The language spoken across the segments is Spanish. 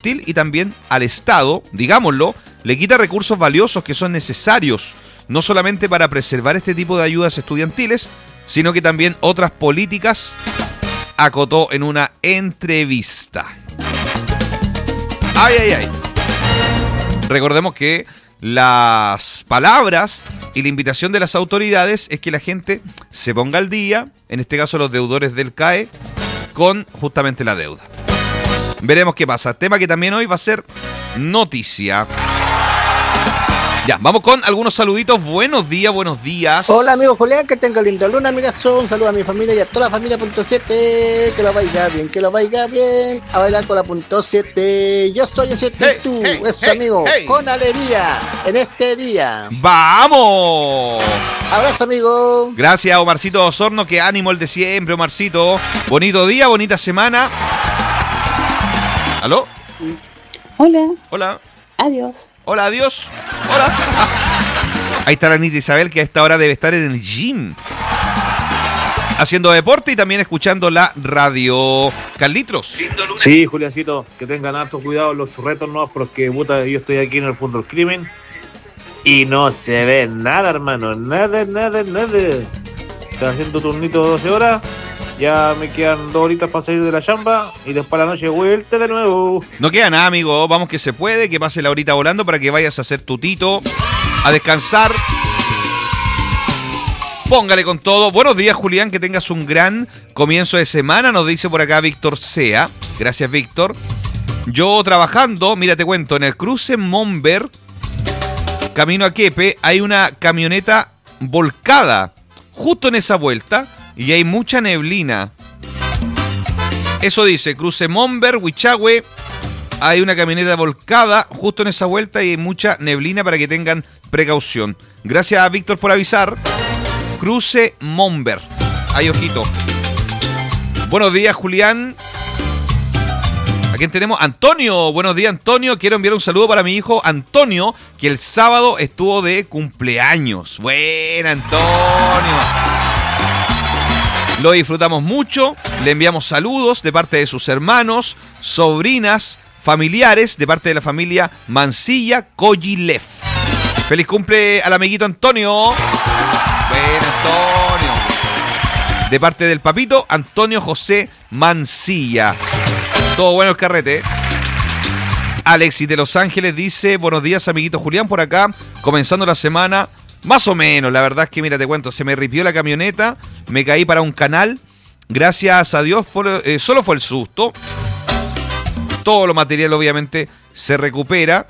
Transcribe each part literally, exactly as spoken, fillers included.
estudiantil y también al Estado, digámoslo, le quita recursos valiosos que son necesarios, no solamente para preservar este tipo de ayudas estudiantiles, sino que también otras políticas, acotó en una entrevista. Ay, ay, ay. Recordemos que las palabras y la invitación de las autoridades es que la gente se ponga al día, en este caso los deudores del C A E, con justamente la deuda. Veremos qué pasa. Tema que también hoy va a ser noticia. Ya, vamos con algunos saluditos. Buenos días, buenos días. Hola, amigo Julián, que tenga linda luna, amigazo. Un saludo a mi familia y a toda la familia punto siete. Que lo vaya bien, que lo vaya bien. A bailar con la punto siete. Yo soy el siete hey, y tú, hey, eso, hey, amigo. Hey. Con alegría en este día. ¡Vamos! Abrazo, amigo. Gracias, Omarcito Osorno. Qué ánimo el de siempre, Omarcito. Bonito día, bonita semana. ¿Aló? Hola. Hola. Adiós. Hola, adiós. Hola. Ahí está la Anita Isabel, que a esta hora debe estar en el gym, haciendo deporte y también escuchando la radio. Carlitos. Sí, Juliancito, que tengan harto cuidado los retos, no, porque puta, yo estoy aquí en el fondo del crimen y no se ve nada, hermano. Nada, nada, nada. Estoy haciendo turnito de doce horas. Ya me quedan dos horitas para salir de la chamba y después a la noche vuelta de nuevo. No queda nada, amigo. Vamos que se puede, que pase la horita volando para que vayas a hacer tu tito, a descansar. Póngale con todo. Buenos días, Julián, que tengas un gran comienzo de semana, nos dice por acá Víctor Sea. Gracias, Víctor. Yo trabajando, mira, te cuento, en el cruce Monver, camino a Quepe, hay una camioneta volcada justo en esa vuelta. Y hay mucha neblina. Eso dice, cruce Monver, Huichahue. Hay una camioneta volcada justo en esa vuelta y hay mucha neblina para que tengan precaución. Gracias a Víctor por avisar. Cruce Monver. Ay, ojito. Buenos días, Julián. ¿A quién tenemos? Antonio. Buenos días, Antonio. Quiero enviar un saludo para mi hijo Antonio, que el sábado estuvo de cumpleaños. Buena, Antonio. Lo disfrutamos mucho, le enviamos saludos de parte de sus hermanos, sobrinas, familiares, de parte de la familia Mancilla Coyilef. ¡Feliz cumple al amiguito Antonio! ¡Buen Antonio! De parte del papito Antonio José Mancilla. Todo bueno el carrete. Alexis de Los Ángeles dice, buenos días, amiguito Julián, por acá, comenzando la semana. Más o menos, la verdad es que, mira, te cuento, se me ripió la camioneta, me caí para un canal, gracias a Dios fue, eh, solo fue el susto, todo lo material obviamente se recupera,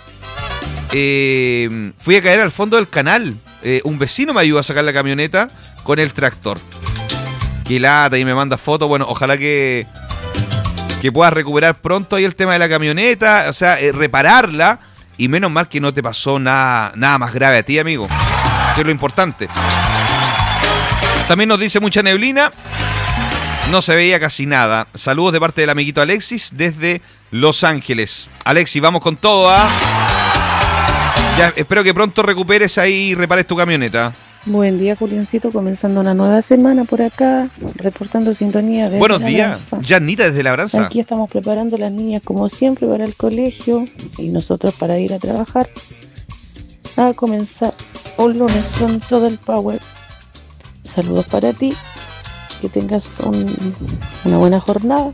eh, fui a caer al fondo del canal, eh, un vecino me ayudó a sacar la camioneta con el tractor, que lata y me manda fotos, bueno, ojalá que, que puedas recuperar pronto ahí el tema de la camioneta, o sea, eh, repararla, y menos mal que no te pasó nada, nada más grave a ti, amigo. Es lo importante. También nos dice mucha neblina. No se veía casi nada. Saludos de parte del amiguito Alexis desde Los Ángeles. Alexis, vamos con todo, ¿ah? Ya, espero que pronto recuperes ahí y repares tu camioneta. Buen día, Juliancito, comenzando una nueva semana por acá, reportando sintonía desde Buenos días, Janita desde Labranza. Aquí estamos preparando las niñas como siempre para el colegio y nosotros para ir a trabajar. A comenzar un lunes con todo el power. Saludos para ti, que tengas un, una buena jornada.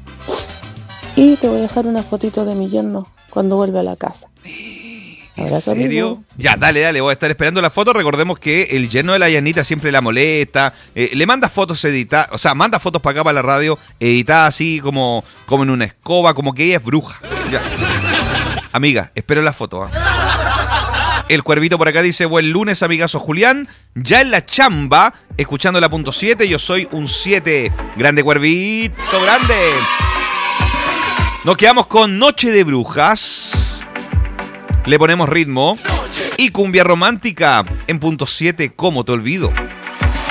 Y te voy a dejar una fotito de mi yerno cuando vuelva a la casa. ¿En serio? Amigo. Ya, dale, dale, voy a estar esperando la foto. Recordemos que el yerno de la Yanita siempre la molesta. Eh, le manda fotos editadas, o sea, manda fotos para acá, para la radio, editadas así como, como en una escoba, como que ella es bruja. Ya. Amiga, espero la foto, ¿eh? El Cuervito por acá dice, buen lunes, amigazo Julián. Ya en la chamba, escuchando la punto siete, yo soy un siete. Grande Cuervito, grande. Nos quedamos con Noche de Brujas. Le ponemos ritmo. Y cumbia romántica en punto siete, ¿cómo te olvido?